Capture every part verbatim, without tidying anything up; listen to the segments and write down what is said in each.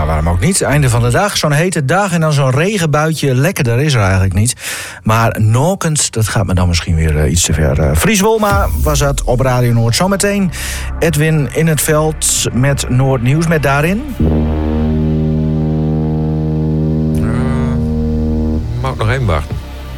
waarom ook niet? Einde van de dag, zo'n hete dag en dan zo'n regenbuitje. Lekkerder is er eigenlijk niet. Maar Nokens, dat gaat me dan misschien weer uh, iets te ver. Uh, Fries Wolma was dat op Radio Noord. Zometeen Edwin in het veld met Noord Nieuws. Met daarin... Uh, mag ik nog één wachten?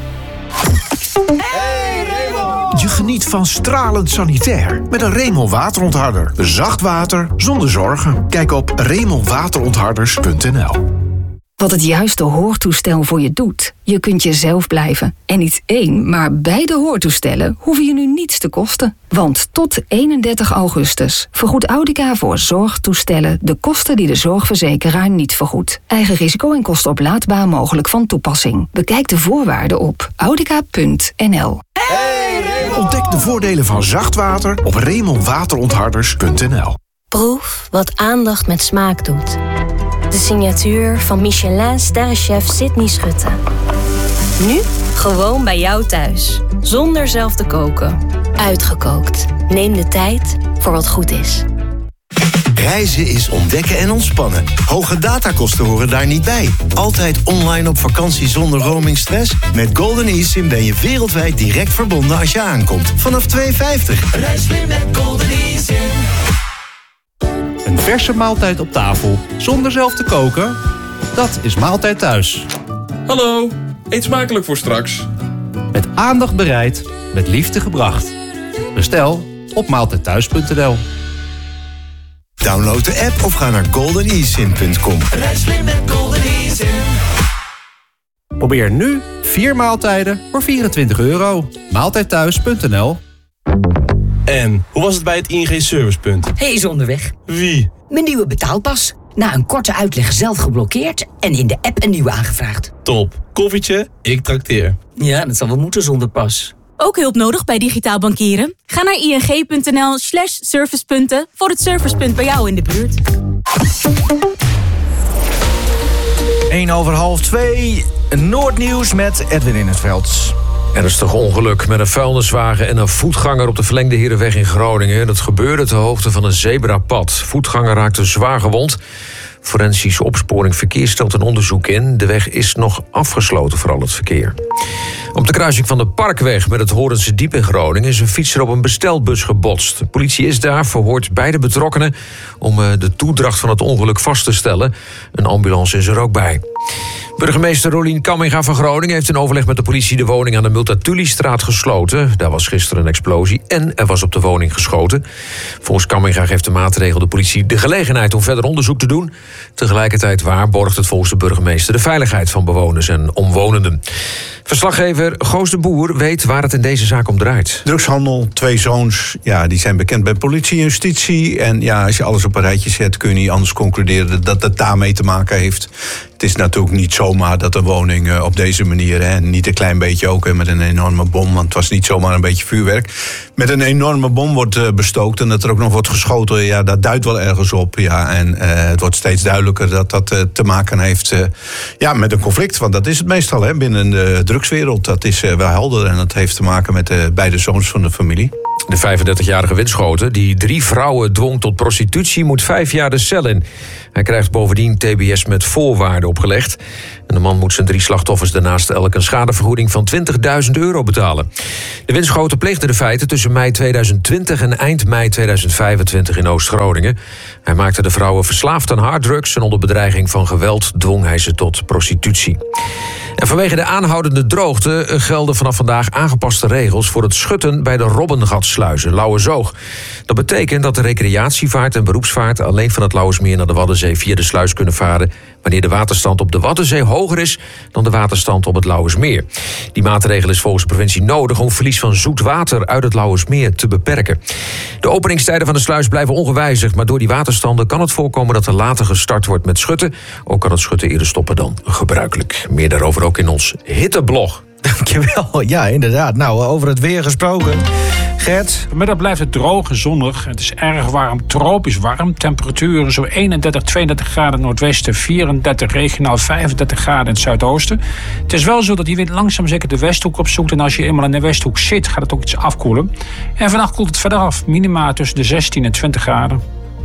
Je geniet van stralend sanitair met een Remel waterontharder. Zacht water zonder zorgen. Kijk op remel waterontharders punt n l. Wat het juiste hoortoestel voor je doet. Je kunt jezelf blijven. En niet één, maar beide hoortoestellen hoeven je nu niets te kosten. Want tot eenendertig augustus vergoedt Audica voor zorgtoestellen de kosten die de zorgverzekeraar niet vergoedt. Eigen risico en kosten oplaadbaar mogelijk van toepassing. Bekijk de voorwaarden op audica punt n l. Ontdek de voordelen van zacht water op remel waterontharders punt n l. Proef wat aandacht met smaak doet. De signatuur van Michelin-sterrenchef Sydney Schutte. Nu gewoon bij jou thuis. Zonder zelf te koken. Uitgekookt. Neem de tijd voor wat goed is. Reizen is ontdekken en ontspannen. Hoge datakosten horen daar niet bij. Altijd online op vakantie zonder roamingstress? Met Golden eSIM ben je wereldwijd direct verbonden als je aankomt. Vanaf twee euro vijftig. Reis weer met Golden eSIM. Een verse maaltijd op tafel, zonder zelf te koken? Dat is Maaltijd Thuis. Hallo, eet smakelijk voor straks. Met aandacht bereid, met liefde gebracht. Bestel op maaltijd thuis punt n l. Download de app of ga naar golden e sim punt com. Reis weer met Golden eSIM. Probeer nu vier maaltijden voor vierentwintig euro. maaltijd thuis punt n l. En, hoe was het bij het I N G-servicepunt? Hij is onderweg. Wie? Mijn nieuwe betaalpas. Na een korte uitleg zelf geblokkeerd en in de app een nieuwe aangevraagd. Top. Koffietje, ik trakteer. Ja, dat zal wel moeten zonder pas. Ook hulp nodig bij digitaal bankieren? Ga naar ing punt n l slash servicepunten voor het servicepunt bij jou in de buurt. één over half twee. Noordnieuws met Edwin in het veld. Ernstig ongeluk met een vuilniswagen en een voetganger op de verlengde Herenweg in Groningen. Dat gebeurde ter hoogte van een zebrapad. Voetganger raakte zwaar gewond. Forensische opsporing verkeer stelt een onderzoek in. De weg is nog afgesloten voor al het verkeer. Op de kruising van de Parkweg met het Horense Diep in Groningen is een fietser op een bestelbus gebotst. De politie is daar, verhoort beide betrokkenen om de toedracht van het ongeluk vast te stellen. Een ambulance is er ook bij. Burgemeester Rolien Kamminga van Groningen heeft in overleg met de politie de woning aan de Multatuli-straat gesloten. Daar was gisteren een explosie en er was op de woning geschoten. Volgens Kamminga geeft de maatregel de politie de gelegenheid om verder onderzoek te doen. Tegelijkertijd waarborgt het volgens de burgemeester de veiligheid van bewoners en omwonenden. Verslaggever Goos de Boer weet waar het in deze zaak om draait. Drugshandel, twee zoons, ja, die zijn bekend bij politie en justitie. En ja, als je alles op een rijtje zet, kun je niet anders concluderen dat het daarmee te maken heeft. Het is natuurlijk niet zomaar dat een woning uh, op deze manier, hè, niet een klein beetje ook, hè, met een enorme bom, want het was niet zomaar een beetje vuurwerk, met een enorme bom wordt uh, bestookt en dat er ook nog wordt geschoten, ja, dat duidt wel ergens op. Ja, en uh, het wordt steeds duidelijker dat dat uh, te maken heeft uh, ja, met een conflict, want dat is het meestal, hè, binnen de drugswereld. Dat is uh, wel helder en dat heeft te maken met de beide zoons van de familie. De vijfendertigjarige Winschoten, die drie vrouwen dwong tot prostitutie, moet vijf jaar de cel in. Hij krijgt bovendien T B S met voorwaarden opgelegd. En de man moet zijn drie slachtoffers daarnaast elk een schadevergoeding van twintigduizend euro betalen. De Winschoten pleegde de feiten tussen mei tweeduizend twintig en eind mei tweeduizend vijfentwintig in Oost-Groningen. Hij maakte de vrouwen verslaafd aan harddrugs en onder bedreiging van geweld dwong hij ze tot prostitutie. En vanwege de aanhoudende droogte gelden vanaf vandaag aangepaste regels voor het schutten bij de Robbengatsluizen, Lauwersoog. Dat betekent dat de recreatievaart en beroepsvaart alleen van het Lauwersmeer naar de Waddenzee via de sluis kunnen varen wanneer de waterstand op de Waddenzee hoger is dan de waterstand op het Lauwersmeer. Die maatregel is volgens de provincie nodig om verlies van zoet water uit het Lauwersmeer te beperken. De openingstijden van de sluis blijven ongewijzigd, maar door die waterstanden kan het voorkomen dat er later gestart wordt met schutten. Ook kan het schutten eerder stoppen dan gebruikelijk. Meer daarover ook in ons hitteblog. Dankjewel. Ja, inderdaad. Nou, over het weer gesproken. Gert? Vanmiddag blijft het droog en zonnig. Het is erg warm, tropisch warm. Temperaturen zo eenendertig, tweeëndertig graden in het noordwesten, vierendertig regionaal, vijfendertig graden in het zuidoosten. Het is wel zo dat die wind langzaam zeker de westhoek opzoekt. En als je eenmaal in de westhoek zit, gaat het ook iets afkoelen. En vannacht koelt het verder af. Minima tussen de zestien en twintig graden.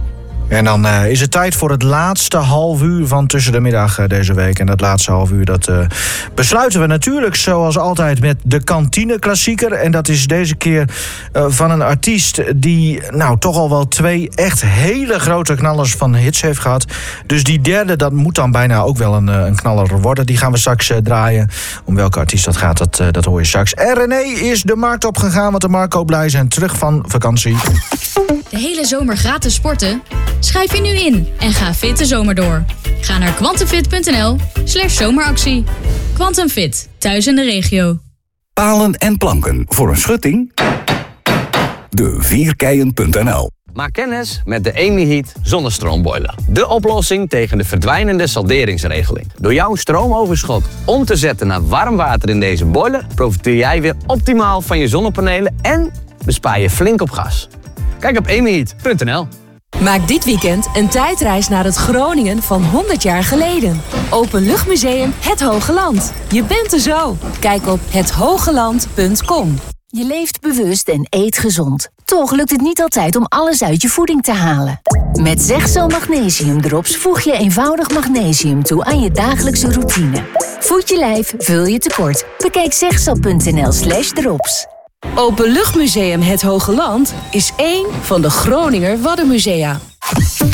En dan uh, is het tijd voor het laatste half uur van Tussen de Middag uh, deze week. En dat laatste half uur dat uh, besluiten we natuurlijk zoals altijd met de Kantine Klassieker. En dat is deze keer uh, van een artiest die nou toch al wel twee echt hele grote knallers van hits heeft gehad. Dus die derde, dat moet dan bijna ook wel een, een knaller worden. Die gaan we straks uh, draaien. Om welke artiest dat gaat, dat, uh, dat hoor je straks. En René is de markt opgegaan, want de Marco blij zijn terug van vakantie. De hele zomer gratis sporten? Schrijf je nu in en ga fit de zomer door. Ga naar quantumfit.nl slash zomeractie. Quantumfit, thuis in de regio. Palen en planken voor een schutting? De vierkeien punt n l. Maak kennis met de Emi-Heat zonnestroomboiler. De oplossing tegen de verdwijnende salderingsregeling. Door jouw stroomoverschot om te zetten naar warm water in deze boiler, profiteer jij weer optimaal van je zonnepanelen en bespaar je flink op gas. Kijk op emi heat punt n l. Maak dit weekend een tijdreis naar het Groningen van honderd jaar geleden. Openluchtmuseum Het Hoge Land. Je bent er zo. Kijk op het hogeland punt com. Je leeft bewust en eet gezond. Toch lukt het niet altijd om alles uit je voeding te halen. Met Zegzo Magnesium Drops voeg je eenvoudig magnesium toe aan je dagelijkse routine. Voed je lijf, vul je tekort. Bekijk zegzo punt n l slash drops. Openluchtmuseum Het Hoge Land is één van de Groninger Waddenmusea.